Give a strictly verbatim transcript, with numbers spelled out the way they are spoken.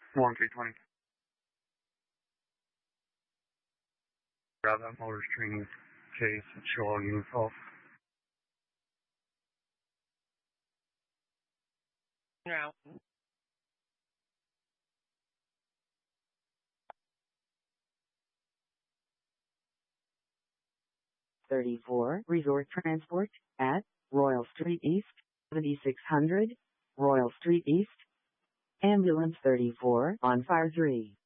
one three twenty. Grab that motor string case and show all units off. No. thirty-four, Resort Transport, at Royal Street East, seventy-six hundred, Royal Street East. Ambulance thirty-four, on fire three.